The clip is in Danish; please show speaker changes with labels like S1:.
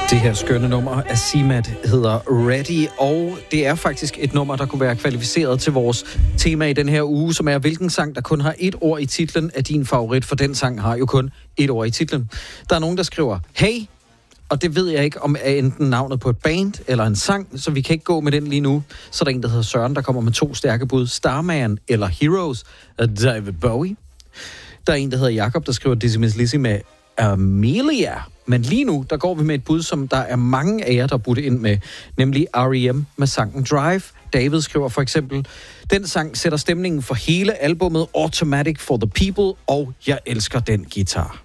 S1: Det her skønne nummer af Simat hedder Ready, og det er faktisk et nummer, der kunne være kvalificeret til vores tema i den her uge, som er, hvilken sang, der kun har et ord i titlen, er din favorit, for den sang har jo kun et ord i titlen. Der er nogen, der skriver, hey, og det ved jeg ikke, om er enten navnet på et band eller en sang, så vi kan ikke gå med den lige nu. Så er der en, der hedder Søren, der kommer med 2 stærke bud, Starman eller Heroes af David Bowie. Der er en, der hedder Jakob, der skriver Dizzy Miss Lizzy med Amelia. Men lige nu, der går vi med et bud, som der er mange af jer, der budt ind med, nemlig R.E.M. med sangen Drive. David skriver for eksempel, den sang sætter stemningen for hele albummet Automatic for the People, og jeg elsker den guitar.